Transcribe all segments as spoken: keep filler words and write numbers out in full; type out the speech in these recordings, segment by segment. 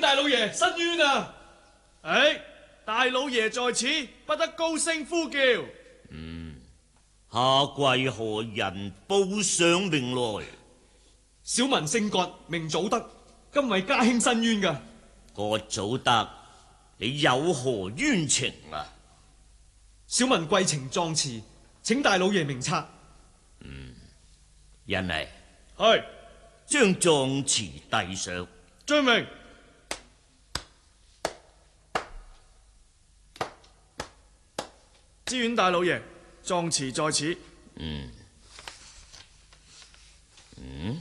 大老爺申冤啊！ 哎，大老爺在此，不得高聲呼叫。 嗯，下跪何人？報上名來。 小民姓葛，名祖德，今為家兄申冤噶。 葛祖德，你有何冤情啊？ 小民貴情狀詞，請大老爺明察。 嗯，人嚟， 係將狀詞遞上。 遵命。知縣大老爺，狀詞在此。 嗯嗯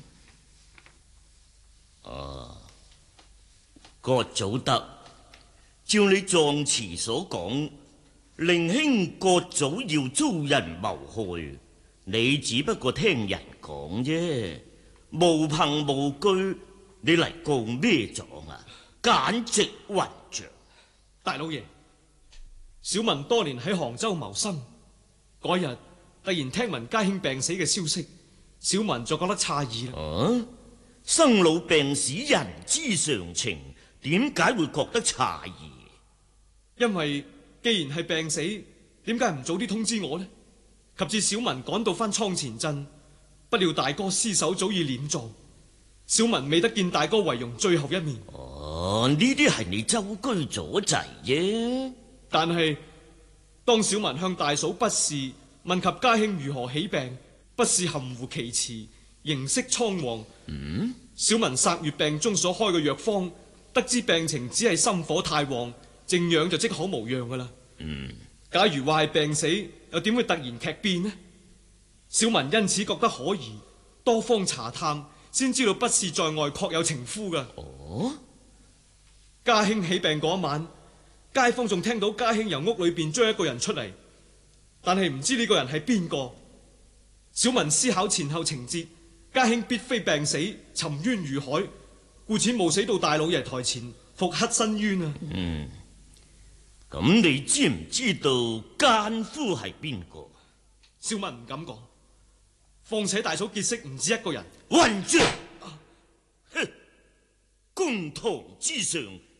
啊，葛祖德，照你狀詞所講，令兄葛祖要遭人謀害，你只不過聽人講啫，無憑無據，你嚟告咩狀啊？簡直混賬！ 大老爺，小民多年喺杭州謀生，嗰日突然聽聞家兄病死嘅消息，小民就覺得詫異啦。 啊，生老病死人之常情，點解會覺得詫異？ 因為既然係病死，點解唔早啲通知我呢？及至小民趕到翻倉前鎮，不料大哥屍首早已殮葬，小民未得見大哥遺容最後一面。 哦，呢啲係你舟車阻滯啫。 但係當小民向大嫂不是問及家兄如何起病，不是含糊其辭，形色蒼黃。 嗯， 小民索閱病中所開嘅藥方，得知病情只係心火太旺，靜養就即可無恙噶啦。 嗯， 假如話係病死，又點會突然劇變呢？小民因此覺得可疑，多方查探，先知道不是在外確有情夫噶。 哦， 家兄起病嗰晚，街坊仲聽到家兄由屋裏邊追一個人出嚟，但係唔知呢個人係邊個。小民思考前後情節，家兄必非病死，沉冤如海，故此冒死到大老爺台前復刻申冤啊！ 嗯，咁你知唔知道奸夫係邊個？ 小民唔敢講，況且大嫂結識唔止一個人。 混賬！哼，公堂之上